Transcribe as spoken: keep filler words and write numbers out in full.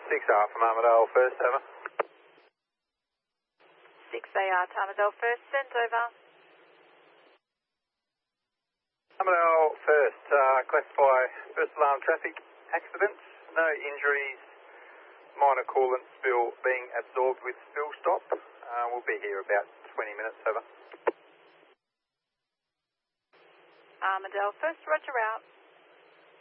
six R from Armadale first, over. six A R to Armadale first, sent over. Armadale first, uh, classify first alarm traffic accidents, no injuries, minor coolant spill being absorbed with spill stop. Uh, we'll be here about twenty minutes, over. Armadale first, roger out.